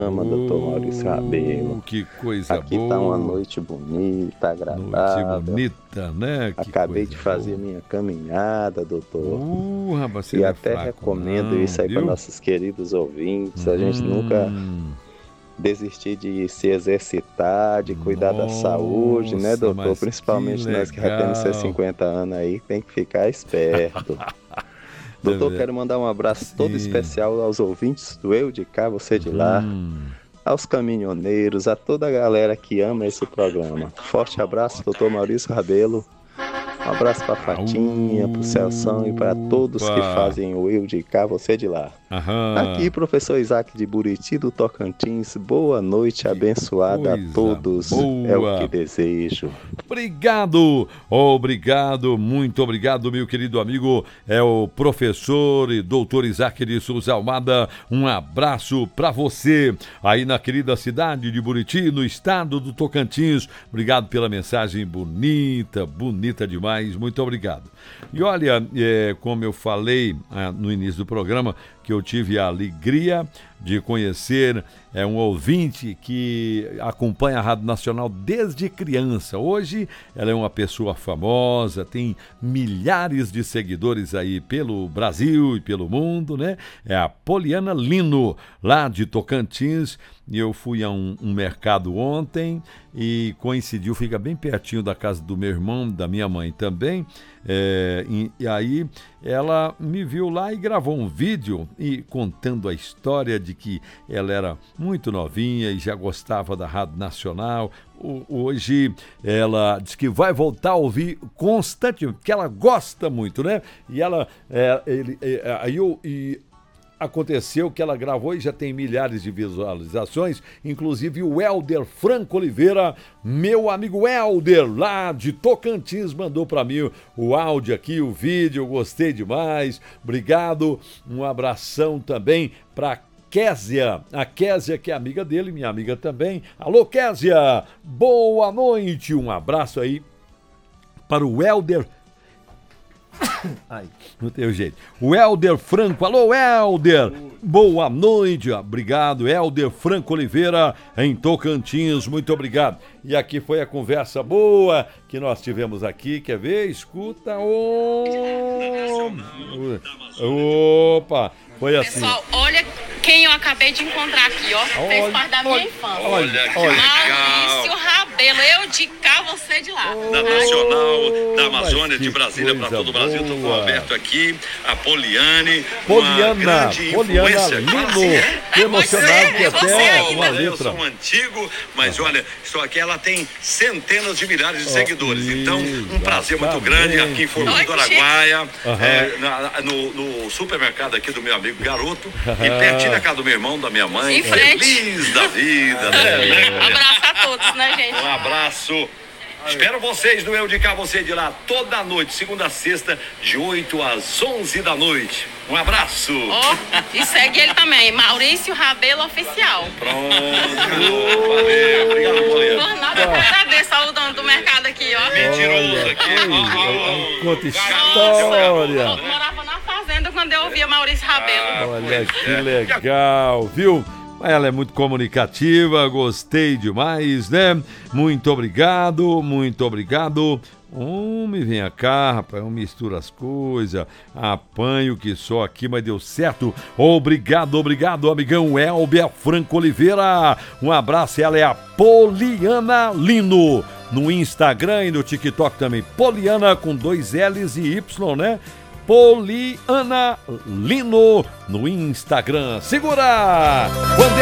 Doutor Maurício Rabelo. Que coisa Aqui boa. tá uma noite bonita, agradável. Noite bonita, né? Que Acabei de coisa fazer boa. minha caminhada, doutor. Rapaz, você E não é até fraco, recomendo não, isso aí para viu? nossos queridos ouvintes. A gente nunca desistir de se exercitar, de cuidar da saúde, né, Nossa, doutor? mas Principalmente que nós que já temos seus legal. 50 anos aí, tem que ficar esperto. Doutor, quero mandar um abraço todo Sim. especial aos ouvintes do Eu de Cá, Você de Lá, aos caminhoneiros, a toda a galera que ama esse programa. Forte abraço, doutor Maurício Rabelo. Um abraço pra Fatinha, pro Celção e para todos que Opa. fazem o Eu de Cá, Você de Lá. Aham. Aqui, professor Isaac de Buriti, do Tocantins. Boa noite, abençoada a coisa todos. boa. É o que desejo. Obrigado, muito obrigado, meu querido amigo, é o professor e doutor Isaac de Souza Almada. Um abraço para você aí na querida cidade de Buriti, no estado do Tocantins. Obrigado pela mensagem bonita demais, muito obrigado. E olha, como eu falei no início do programa, que eu tive a alegria de conhecer um ouvinte que acompanha a Rádio Nacional desde criança. Hoje ela é uma pessoa famosa, tem milhares de seguidores aí pelo Brasil e pelo mundo, né? É a Poliana Lino, lá de Tocantins. E eu fui a um mercado ontem e coincidiu, fica bem pertinho da casa do meu irmão, da minha mãe também. E aí ela me viu lá e gravou um vídeo e contando a história de que ela era muito novinha e já gostava da Rádio Nacional. Hoje ela diz que vai voltar a ouvir constantemente, porque ela gosta muito, né? E ela aconteceu que ela gravou e já tem milhares de visualizações, inclusive o Helder Franco Oliveira, meu amigo Helder, lá de Tocantins, mandou para mim o áudio aqui, o vídeo, gostei demais, obrigado, um abração também para Késia, a Késia que é amiga dele, minha amiga também. Alô, Késia, boa noite, um abraço aí para o Helder. Ai, não tem jeito. O Helder Franco, alô Helder, boa noite, obrigado, Helder Franco Oliveira em Tocantins, muito obrigado. E aqui foi a conversa boa que nós tivemos aqui, quer ver? Escuta, opa, foi assim. Pessoal, olha quem eu acabei de encontrar aqui, ó, fez parte da minha infância. Olha que Maurício legal. Rabelo, eu de cá, você de lá. Da Nacional, da Amazônia, que de Brasília para todo o coisa Brasil. Estou com o boa. Alberto aqui, a Poliana Poliana influência. Lino, que emocionado que até uma Eu letra. sou um antigo, mas olha, estou aqui, ela tem centenas de milhares de seguidores. Então, um prazer muito grande aqui em Formosa do Araguaia, no supermercado aqui do meu amigo Garoto, e pertinho da casa do meu irmão, da minha mãe. Em frente. Feliz da vida, né? Abraço a todos, né, gente? Um abraço. Espero vocês no Eu de Cá, Você de Lá, toda noite, segunda a sexta, de 8 às 11 da noite. Um abraço. Ó, e segue ele também, Maurício Rabelo Oficial. Pronto. Valeu. Obrigado, Poliana. Por nada, eu agradeço ao dono do mercado aqui, ó. Mentiroso aqui. Conta Eu história. morava na fazenda quando eu ouvia Maurício Rabelo. Olha que legal, viu? Ela é muito comunicativa, gostei demais, né? Muito obrigado, muito obrigado. Homem, vem cá, rapaz, eu misturo as coisas, apanho que só aqui, mas deu certo. Obrigado, amigão Helber Franco Oliveira. Um abraço, ela é a Poliana Lino. No Instagram e no TikTok também. Poliana com 2 L's e Y, né? Poliana Lino no Instagram. Segura!